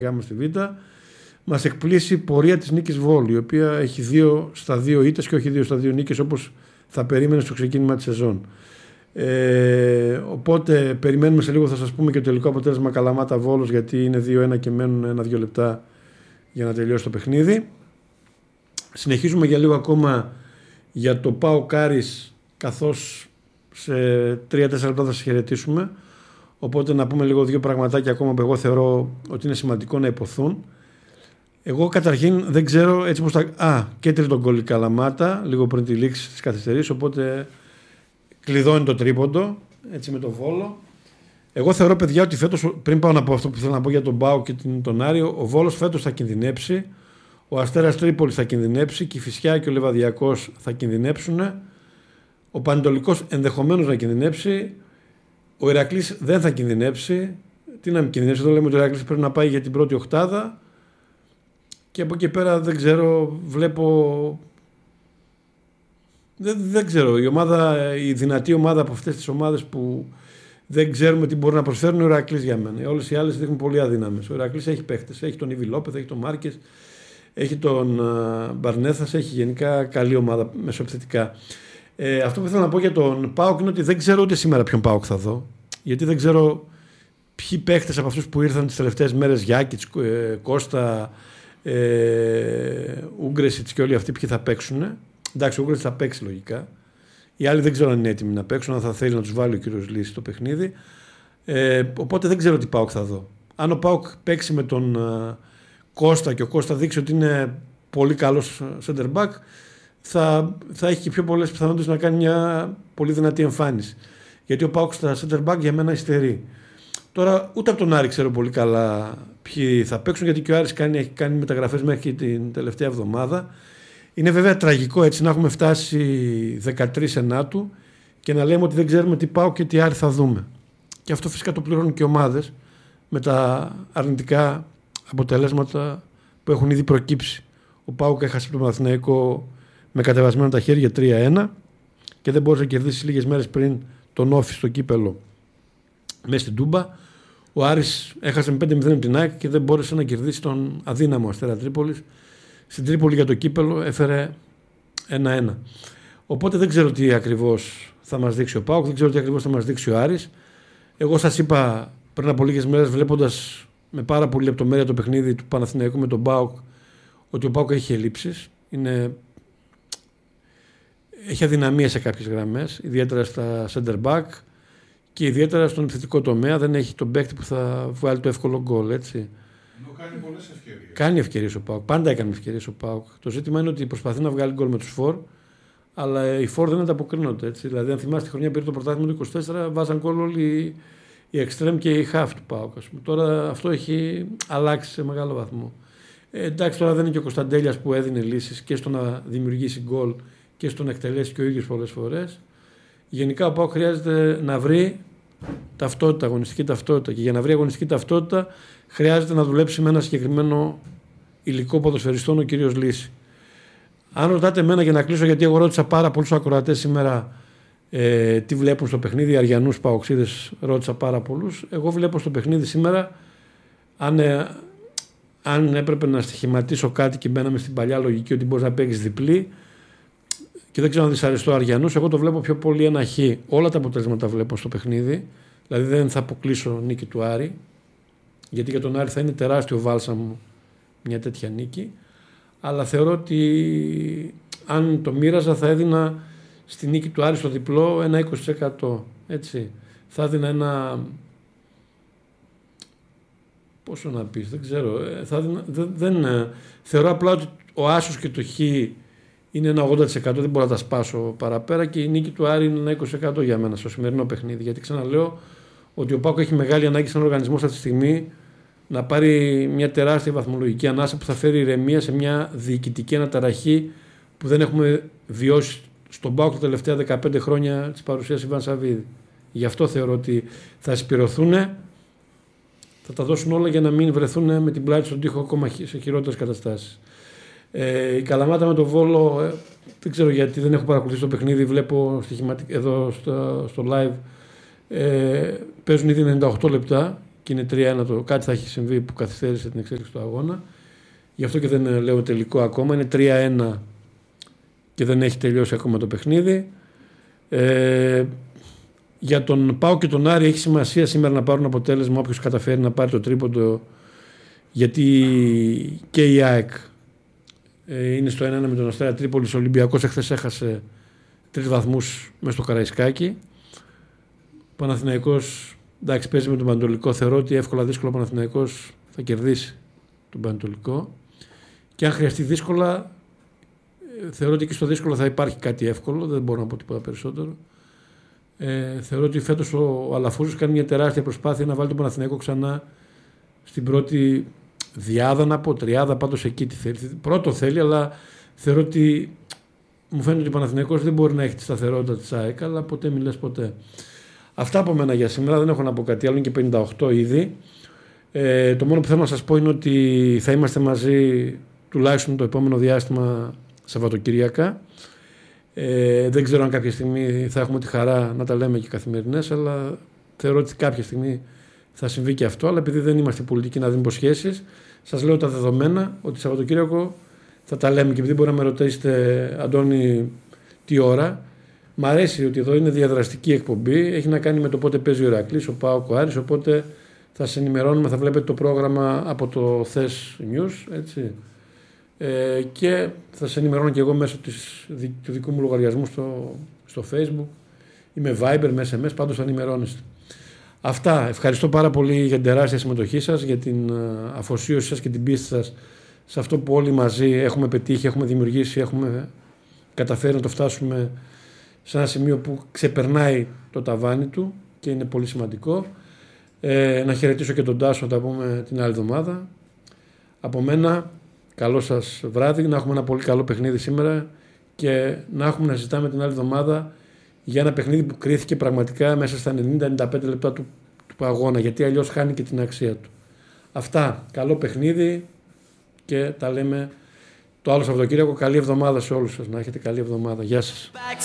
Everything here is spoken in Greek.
Γάμο στη Β. Μας εκπλήσει η πορεία της νίκης Βόλου, η οποία έχει 2 στα 2 ήττες και όχι 2 στα 2 νίκες όπως θα περίμενε στο ξεκίνημα της σεζόν. Οπότε περιμένουμε σε λίγο, θα σας πούμε και το τελικό αποτέλεσμα Καλαμάτα Βόλος, γιατί είναι 2-1 και μένουν 1-2 λεπτά για να τελειώσει το παιχνίδι. Συνεχίζουμε για λίγο ακόμα για το ΠΑΟΚ Άρης, καθώς σε 3-4 λεπτά θα σας χαιρετήσουμε. Οπότε να πούμε λίγο 2 πραγματάκια ακόμα που εγώ θεωρώ ότι είναι σημαντικό να υποθούν. Εγώ καταρχήν δεν ξέρω έτσι πως και τρίτο γκολ η Καλαμάτα λίγο πριν τη λήξη της καθυστερής, οπότε κλειδώνει το τρίποντο έτσι με τον Βόλο. Εγώ θεωρώ, παιδιά, ότι φέτος, πριν πάω να πω αυτό που θέλω να πω για τον ΠΑΟΚ και τον Άριο, ο Βόλος φέτος θα κινδυνέψει, ο Αστέρας Τρίπολης θα κινδυνέψει, και η Κηφισιά και ο Λιβαδιακός θα κινδυνέψουν, ο Πανετολικός ενδεχομένως να κινδυνέψει, ο Ηρακλής δεν θα κινδυνέψει. Τι να μην κινδυνεύσει, εδώ λέμε ότι ο Ηρακλής πρέπει να πάει για την πρώτη οκτάδα. Και από εκεί πέρα δεν ξέρω, βλέπω. Δεν ξέρω. Η δυνατή ομάδα από αυτές τις ομάδες που δεν ξέρουμε τι μπορούν να προσφέρουν είναι ο Ηρακλής για μένα. Όλες οι άλλες δείχνουν πολύ αδύναμες. Ο Ηρακλής έχει παίχτες. Έχει τον Ιβι Λόπεθ, έχει τον Μάρκες, έχει τον Μπαρνέθας, έχει γενικά καλή ομάδα μεσοεπιθετικά. Αυτό που θέλω να πω για τον ΠΑΟΚ είναι ότι δεν ξέρω ούτε σήμερα ποιον ΠΑΟΚ θα δω. Γιατί δεν ξέρω ποιοι παίχτες από αυτούς που ήρθαν τις τελευταίες μέρες, Γιάκητς, Κώστα, Ούγκρεσιτς και όλοι αυτοί ποιοι θα παίξουν. Εντάξει, ο Ούγκρεσιτς θα παίξει λογικά. Οι άλλοι δεν ξέρω αν είναι έτοιμοι να παίξουν, αν θα θέλει να τους βάλει ο κύριος Λύσης στο παιχνίδι. Οπότε δεν ξέρω τι ΠΑΟΚ θα δω. Αν ο ΠΑΟΚ παίξει με τον Κώστα και ο Κώστα δείξει ότι είναι πολύ καλός center back, θα έχει και πιο πολλές πιθανότητες να κάνει μια πολύ δυνατή εμφάνιση. Γιατί ο ΠΑΟΚ στα center back για μένα υστερεί. Τώρα ούτε από τον Άρη ξέρω πολύ καλά ποιοι θα παίξουν, γιατί και ο Άρης έχει κάνει μεταγραφές μέχρι την τελευταία εβδομάδα. Είναι βέβαια τραγικό έτσι να έχουμε φτάσει 13 Ενάτου και να λέμε ότι δεν ξέρουμε τι ΠΑΟΚ και τι Άρη θα δούμε. Και αυτό φυσικά το πληρώνουν και ομάδες με τα αρνητικά αποτελέσματα που έχουν ήδη προκύψει. Ο ΠΑΟΚ έχασε τον Παναθηναϊκό με κατεβασμένα τα χέρια 3-1 και δεν μπορούσε να κερδίσει λίγες μέρες πριν τον Όφη στο κύπελο μέσα στην Τούμπα. Ο Άρης έχασε με 5-0 από την ΑΕΚ και δεν μπόρεσε να κερδίσει τον αδύναμο Αστέρα Τρίπολης. Στην Τρίπολη για το κύπελο έφερε 1-1. Οπότε δεν ξέρω τι ακριβώς θα μας δείξει ο ΠΑΟΚ, δεν ξέρω τι ακριβώς θα μας δείξει ο Άρης. Εγώ σας είπα πριν από λίγες μέρες, βλέποντας με πάρα πολύ λεπτομέρεια το παιχνίδι του Παναθηναϊκού με τον ΠΑΟΚ, ότι ο ΠΑΟΚ έχει ελλείψεις. Έχει αδυναμία σε κάποιες γραμμές, ιδιαίτερα στα center back και ιδιαίτερα στον επιθετικό τομέα. Δεν έχει τον παίκτη που θα βγάλει το εύκολο γκολ, έτσι. Κάνει πολλές ευκαιρίες. Κάνει ευκαιρίες ο ΠΑΟΚ. Πάντα έκανε ευκαιρίες ο ΠΑΟΚ. Το ζήτημα είναι ότι προσπαθεί να βγάλει γκολ με τους φορ, αλλά οι φορ δεν ανταποκρίνονται. Έτσι. Δηλαδή, αν θυμάστε τη χρονιά πήρε το πρωτάθλημα του 24, βάζαν γκολ όλοι οι εξτρέμ και οι half του ΠΑΟΚ. Τώρα αυτό έχει αλλάξει σε μεγάλο βαθμό. Εντάξει, τώρα δεν είναι και ο Κωνσταντέλιας που έδινε λύσεις και στο να δημιουργήσει γκολ και στο να εκτελέσει και ο ίδιος πολλές φορές. Γενικά ο ΠΑΟΚ χρειάζεται να βρει ταυτότητα, αγωνιστική ταυτότητα. Και για να βρει αγωνιστική ταυτότητα χρειάζεται να δουλέψει με ένα συγκεκριμένο υλικό ποδοσφαιριστών, ο κύριος Λύση. Αν ρωτάτε εμένα, για να κλείσω, γιατί εγώ ρώτησα πάρα πολλούς ακροατές σήμερα τι βλέπουν στο παιχνίδι, αριανούς παοξίδες ρώτησα πάρα πολλούς. Εγώ βλέπω στο παιχνίδι σήμερα, αν έπρεπε να στοιχηματίσω κάτι και μπαίναμε στην παλιά λογική ότι μπορείς να παίξεις διπλή, και δεν ξέρω αν δυσαρεστώ αριανούς, εγώ το βλέπω πιο πολύ ένα χ. Όλα τα αποτελέσματα βλέπω στο παιχνίδι. Δηλαδή δεν θα αποκλείσω νίκη του Άρη, γιατί για τον Άρη θα είναι τεράστιο βάλσαμο μια τέτοια νίκη. Αλλά θεωρώ ότι αν το μοίραζα θα έδινα στη νίκη του Άρη στο διπλό ένα 20%. Έτσι. Θα έδινα ένα... Πόσο να πεις, δεν ξέρω. Θεωρώ απλά ότι ο άσος και το χ είναι ένα 80%, δεν μπορώ να τα σπάσω παραπέρα, και η νίκη του Άρη είναι ένα 20% για μένα στο σημερινό παιχνίδι. Γιατί ξαναλέω ότι ο ΠΑΟΚ έχει μεγάλη ανάγκη σαν οργανισμός αυτή τη στιγμή να πάρει μια τεράστια βαθμολογική ανάσα που θα φέρει ηρεμία σε μια διοικητική αναταραχή που δεν έχουμε βιώσει στον ΠΑΟΚ τα τελευταία 15 χρόνια της παρουσίας Ιβάν Σαββίδη. Γι' αυτό θεωρώ ότι θα συσπηρωθούν, θα τα δώσουν όλα για να μην βρεθούν με την πλάτη στον τοίχο ακόμα σε χειρότερες καταστάσεις. Η Καλαμάτα με τον Βόλο, δεν ξέρω γιατί δεν έχω παρακολουθήσει το παιχνίδι, βλέπω εδώ στο live παίζουν ήδη 98 λεπτά και είναι 3-1, κάτι θα έχει συμβεί που καθυστέρησε την εξέλιξη του αγώνα. Γι' αυτό και δεν λέω τελικό ακόμα. Είναι 3-1 και δεν έχει τελειώσει ακόμα το παιχνίδι. Για τον ΠΑΟΚ και τον Άρη έχει σημασία σήμερα να πάρουν αποτέλεσμα όποιος καταφέρει να πάρει το τρίποντο, γιατί και η ΑΕΚ είναι στο 1-1 με τον Αστέρα Τρίπολης. Ο Ολυμπιακός εχθές έχασε 3 βαθμούς μέσα στο Καραϊσκάκι. Ο Παναθηναϊκός, εντάξει, παίζει με τον Πανετολικό. Θεωρώ ότι εύκολα δύσκολα ο Παναθηναϊκός θα κερδίσει τον Πανετολικό. Και αν χρειαστεί δύσκολα, θεωρώ ότι και στο δύσκολο θα υπάρχει κάτι εύκολο. Δεν μπορώ να πω τίποτα περισσότερο. Θεωρώ ότι φέτος ο Αλαφούζος κάνει μια τεράστια προσπάθεια να βάλει τον Παναθηναϊκό ξανά στην πρώτη διάδα, να πω τριάδα, πάντως εκεί τι θέλει. Πρώτο θέλει, αλλά θεωρώ ότι μου φαίνεται ότι ο Παναθηναϊκός δεν μπορεί να έχει τη σταθερότητα της ΑΕΚ, αλλά ποτέ μιλές ποτέ. Αυτά από μένα για σήμερα, δεν έχω να πω κάτι άλλο, είναι και 58 ήδη. Το μόνο που θέλω να σας πω είναι ότι θα είμαστε μαζί τουλάχιστον το επόμενο διάστημα Σαββατοκύριακα. Δεν ξέρω αν κάποια στιγμή θα έχουμε τη χαρά να τα λέμε και καθημερινές, αλλά θεωρώ ότι κάποια στιγμή θα συμβεί και αυτό. Αλλά επειδή δεν είμαστε πολιτικοί να δίνουμε υποσχέσεις, σας λέω τα δεδομένα ότι Σαββατοκύριακο θα τα λέμε. Και επειδή μπορεί να με ρωτήσετε, Αντώνη, τι ώρα, μ' αρέσει ότι εδώ είναι διαδραστική εκπομπή. Έχει να κάνει με το πότε παίζει ο Ηρακλής, ο ΠΑΟΚ, ο Άρης. Οπότε θα σας ενημερώνουμε, θα βλέπετε το πρόγραμμα από το Θες News, έτσι. Και θα σας ενημερώνω και εγώ μέσω του δικού μου λογαριασμού στο Facebook ή με Viber, με SMS, πάντως θα ενημερώνεστε. Αυτά. Ευχαριστώ πάρα πολύ για την τεράστια συμμετοχή σας, για την αφοσίωση σας και την πίστη σας σε αυτό που όλοι μαζί έχουμε πετύχει, έχουμε δημιουργήσει, έχουμε καταφέρει να το φτάσουμε σε ένα σημείο που ξεπερνάει το ταβάνι του και είναι πολύ σημαντικό. Να χαιρετήσω και τον Τάσο, να τα πούμε την άλλη εβδομάδα. Από μένα, καλό σας βράδυ, να έχουμε ένα πολύ καλό παιχνίδι σήμερα και να έχουμε να συζητάμε την άλλη εβδομάδα για ένα παιχνίδι που κρίθηκε πραγματικά μέσα στα 90-95 λεπτά του αγώνα, γιατί αλλιώς χάνει και την αξία του. Αυτά, καλό παιχνίδι και τα λέμε το άλλο Σαββατοκύριακο. Καλή εβδομάδα σε όλους σας, να έχετε καλή εβδομάδα. Γεια σας.